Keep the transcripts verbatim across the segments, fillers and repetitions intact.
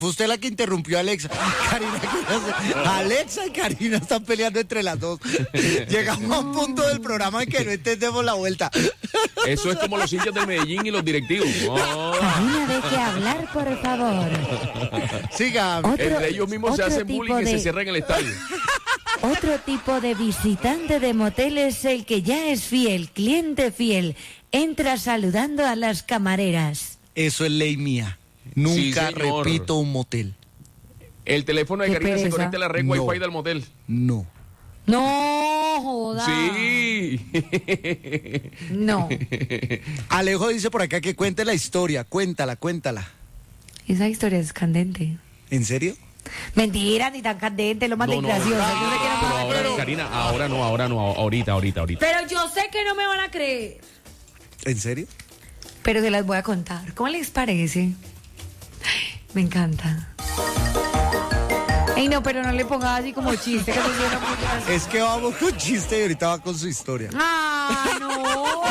Fue usted la que interrumpió a Alexa. Karina, Alexa y Karina están peleando entre las dos. Llegamos no. a un punto del programa en que no entendemos la vuelta. Eso es como los hinchas del Medellín y los directivos. Oh. Karina, deje hablar, por favor. Siga. Otro, Entre ellos mismos se hacen bullying de... y se cierran el estadio. Otro tipo de visitante de motel es el que ya es fiel, cliente fiel. Entra saludando a las camareras. Eso es ley mía. Nunca sí, repito un motel. El teléfono de Karina se conecta a la red no. Wi-Fi del motel. No. No, joda. Sí. No. Alejo dice por acá que cuente la historia. Cuéntala, cuéntala. Esa historia es candente. ¿En serio? Mentira, ni tan candente, lo más no, no, gracioso. No, no, no, pero ahora, pero... Karina, ahora no, ahora no, ahorita, ahorita, ahorita. Pero yo sé que no me van a creer. ¿En serio? Pero se las voy a contar. ¿Cómo les parece? Me encanta. Ey, no, pero no le ponga así como chiste, que se suena muy gracioso. Es que vamos con chiste y ahorita va con su historia. ¡Ah, no!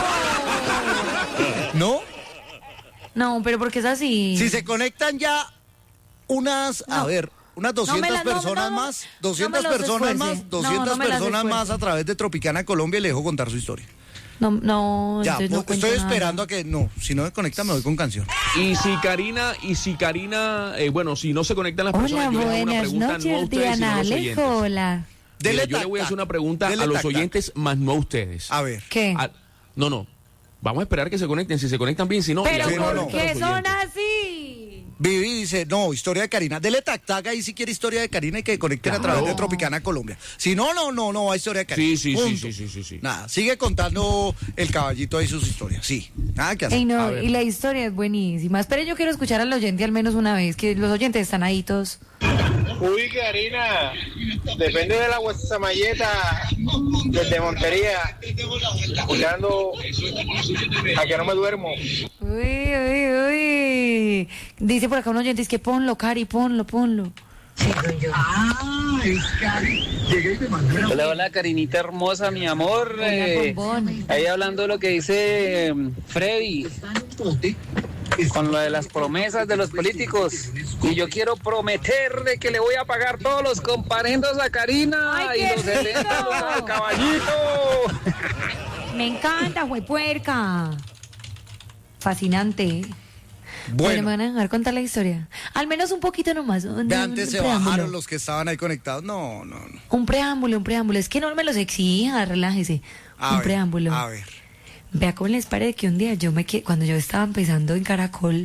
¿No? No, pero porque es así. Si se conectan ya unas, no. a ver, unas doscientas no la, personas no, no, más, doscientas no personas más, doscientas no, personas más a través de Tropicana Colombia y le dejo contar su historia. No, no, ya, no estoy esperando nada. a que, no, si no me conecta me voy con canción. Y si Karina, y si Karina, eh, bueno, si no se conectan las hola, personas, yo les hago una pregunta noches, no a ustedes, Diana, sino a los oyentes. Hola. Mira, yo le voy a hacer una pregunta a los oyentes, más no a ustedes. A ver. ¿Qué? A, no, no, vamos a esperar que se conecten, si se conectan bien, si no... Pero sí, ¿por no, no, qué son así? Vivi dice, no, historia de Karina. Dele tac tac ahí si quiere historia de Karina y que conecten claro. a través de Tropicana Colombia. Si no, no, no, no, hay historia de Karina. Sí, sí, sí, sí, sí, sí, sí. Nada, sigue contando el caballito ahí sus historias. Sí, nada que hacer. Ey, no, y la historia es buenísima. Pero yo quiero escuchar al oyente al menos una vez, que los oyentes están ahí todos. Uy, Karina, depende de la guasamalleta desde Montería, escuchando a que no me duermo. Uy, uy, uy. Dice por acá un oyente, es que ponlo, Cari, ponlo, ponlo. Ah, es Cari. Hola, hola, Karinita hermosa, mi amor. Hola, eh, ahí hablando de lo que dice eh, Freddy. Con lo de las promesas de los políticos. Y yo quiero prometerle que le voy a pagar todos los comparendos a Karina. Ay, y los eléctricos al caballito. Me encanta, huepuerca. Fascinante. Bueno, me van a dejar contar la historia. Al menos un poquito nomás. Un, de antes un se preámbulo. bajaron los que estaban ahí conectados. No, no, no. Un preámbulo, un preámbulo. Es que no me los exija, relájese. A un ver, preámbulo. A ver. Vea cómo les parece que un día yo me quedé, cuando yo estaba empezando en Caracol,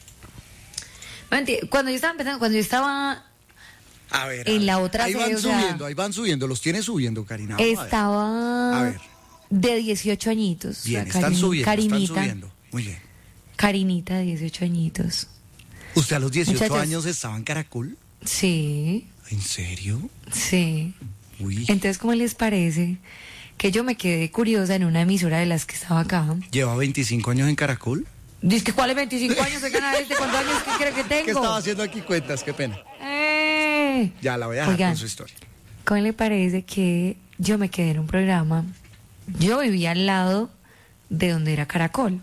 cuando yo estaba empezando, cuando yo estaba a ver, en a ver. la otra ahí sede, van o sea, subiendo, ahí van subiendo, los tiene subiendo, Karina. Vamos estaba a ver. A ver. de dieciocho añitos. Bien, o sea, están Karin, subiendo, Karinita, están subiendo. Muy bien. Karinita, de dieciocho añitos. ¿Usted a los dieciocho Muchachos, años estaba en Caracol? Sí. ¿En serio? Sí. Uy. Entonces, ¿cómo les parece que yo me quedé curiosa en una emisora de las que estaba acá? ¿Lleva veinticinco años en Caracol? Dice que ¿cuáles veinticinco años se gana este? ¿Cuántos años que cree que tengo? ¿Qué estaba haciendo aquí cuentas? Qué pena. Eh. Ya la voy a dejar Oigan, con su historia. ¿cómo le parece que yo me quedé en un programa? Yo vivía al lado de donde era Caracol.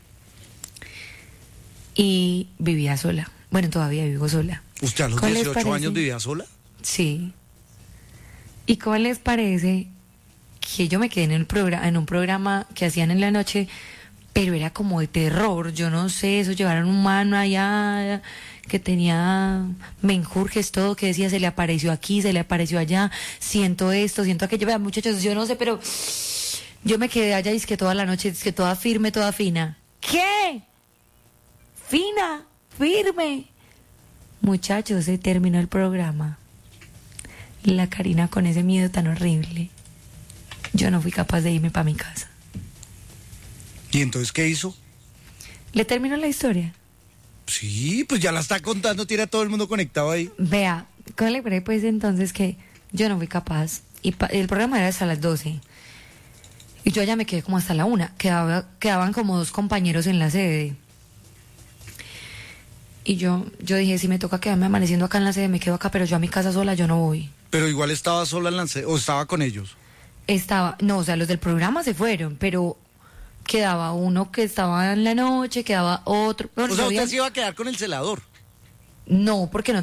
Y vivía sola. Bueno, todavía vivo sola. ¿Usted a los dieciocho años vivía sola? Sí. ¿Y cómo les parece que yo me quedé en, el programa, en un programa que hacían en la noche, pero era como de terror? Yo no sé, eso llevaron un mano allá que tenía menjurjes, todo, que decía se le apareció aquí, se le apareció allá, siento esto, siento aquello. Vean, muchachos, yo no sé, pero yo me quedé allá y es que toda la noche, es que toda firme, toda fina. ¿Qué? Fina, firme. Muchachos, se terminó el programa. La Karina con ese miedo tan horrible. Yo no fui capaz de irme para mi casa. ¿Y entonces qué hizo? ¿Le terminó la historia? Sí, pues ya la está contando, tiene a todo el mundo conectado ahí. Vea, ¿cómo le parece pues entonces que yo no fui capaz? Y pa- el programa era hasta las doce. Y yo allá me quedé como hasta la una. Quedaba, quedaban como dos compañeros en la sede. Y yo, yo dije, si me toca quedarme amaneciendo acá en la sede, me quedo acá, pero yo a mi casa sola, yo no voy. Pero igual estaba sola en la sede, o estaba con ellos. Estaba, no, o sea, los del programa se fueron, pero quedaba uno que estaba en la noche, quedaba otro. Bueno, O sea, había... usted se iba a quedar con el celador. No, porque no